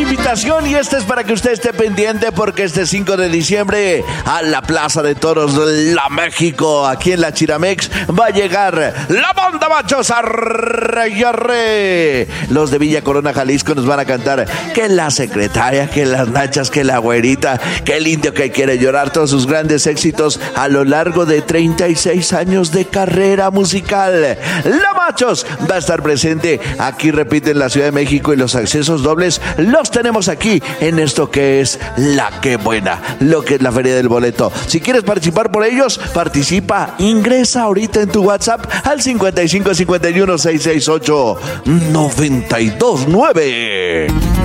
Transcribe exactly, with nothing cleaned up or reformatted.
invitación y este es para que usted esté pendiente porque este cinco de diciembre a la Plaza de Toros de la México, aquí en la Chiramex, va a llegar la banda Machos Arre y Arre. Los de Villa Corona, Jalisco nos van a cantar que la secretaria, que las nachas, que la güerita, que el indio que quiere llorar, todos sus grandes éxitos a lo largo de treinta y seis años de carrera musical. La Machos va a estar presente aquí, repite, en la Ciudad de México, y los accesos dobles los tenemos aquí en esto que es La Que Buena, lo que es la Feria del Boleto. Si quieres participar por ellos, participa, ingresa ahorita en tu WhatsApp al cincuenta y cinco cincuenta y uno seiscientos sesenta y ocho noventa y dos nueve.